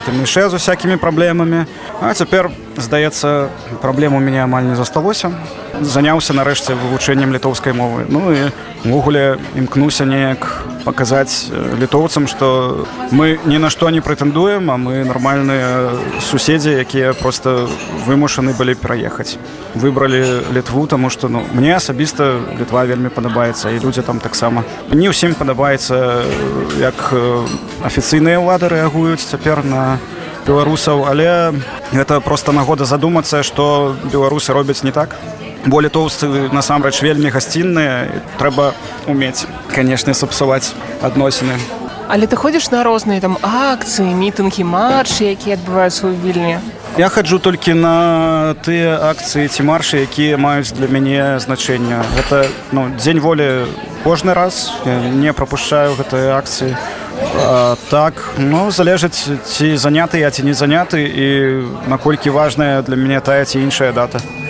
Яшчэ з усякімі праблемамі. А цяпер, здаецца, праблем у мяне амаль не засталося. Заняўся нарэшце вывучэннем літоўскай мовы. Ну і ўвогуле імкнуся неяк паказаць літоўцам, што мы ні на што не прэтэндуем, а мы нармальныя суседзі, якія проста вымушаны былі пераехаць. Выбралі Літву, таму што мне асабіста Літва вельмі падабаецца, і людзі там таксама. Не ўсім падабаецца, як афіцыйныя ўлады рэагуюць цяпер на беларусаў, але гэта проста нагода задумацца, што беларусы робяць не так. Бо літоўцы насамрэч вельмі гасцінныя, трэба умець, канешне, сапсаваць адносіны. Але ты ходзіш на розныя там акцыі, мітынгі, маршы, якія адбываюцца ў Вільні? Я хаджу толькі на тыя акцыі ці маршы, якія маюць для мяне значэнне. Гэта дзень волі кожны раз, я не прапушчаю гэтыя акцыі. Так, залежыць, ці заняты я, ці не заняты, і наколькі важная для мяне тая ці іншая дата.